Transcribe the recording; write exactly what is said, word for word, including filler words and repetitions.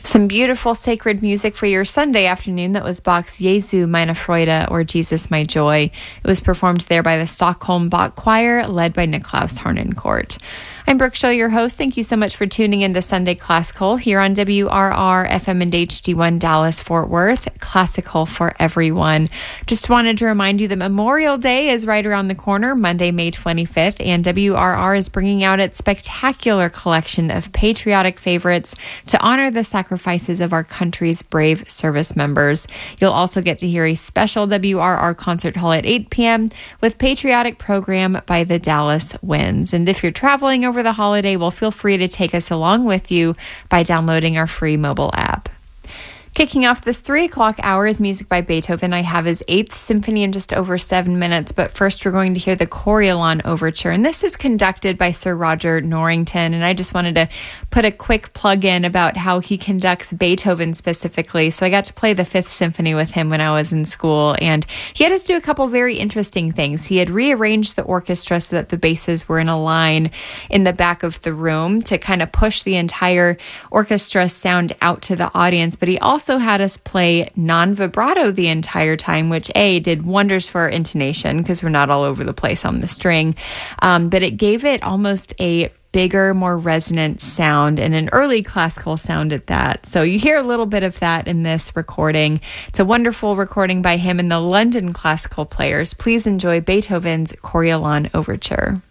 Some beautiful sacred music for your Sunday afternoon. That was Bach's Jesu meine Freude, or Jesus my Joy. It was performed there by the Stockholm Bach Choir, led by Niklaus Harnoncourt. I'm Brooke Shaw, your host. Thank you so much for tuning into Sunday Classical here on W R R F M and H D one Dallas Fort Worth. Classical for everyone. Just wanted to remind you that Memorial Day is right around the corner, Monday, May twenty-fifth, and W R R is bringing out its spectacular collection of patriotic favorites to honor the sacrifices of our country's brave service members. You'll also get to hear a special W R R concert hall at eight p.m. with patriotic program by the Dallas Winds. And if you're traveling over the holiday, well, feel free to take us along with you by downloading our free mobile app. Kicking off this three o'clock hour is music by Beethoven. I have his Eighth Symphony in just over seven minutes, but first we're going to hear the Coriolan Overture, and this is conducted by Sir Roger Norrington, and I just wanted to put a quick plug in about how he conducts Beethoven specifically. So I got to play the Fifth Symphony with him when I was in school, and he had us do a couple very interesting things. He had rearranged the orchestra so that the basses were in a line in the back of the room to kind of push the entire orchestra sound out to the audience, but he also also had us play non-vibrato the entire time, which A, did wonders for our intonation because we're not all over the place on the string, um, but it gave it almost a bigger, more resonant sound, and an early classical sound at that. So you hear a little bit of that in this recording. It's a wonderful recording by him and the London Classical Players. Please enjoy Beethoven's Coriolan Overture.